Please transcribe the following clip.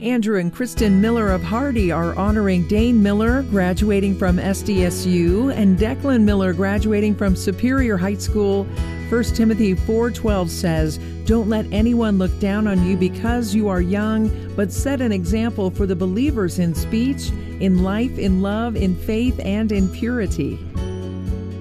Andrew and Kristen Miller of Hardy are honoring Dane Miller, graduating from SDSU, and Declan Miller, graduating from Superior High School. 1 Timothy 4:12 says, "Don't let anyone look down on you because you are young, but set an example for the believers in speech, in life, in love, in faith, and in purity."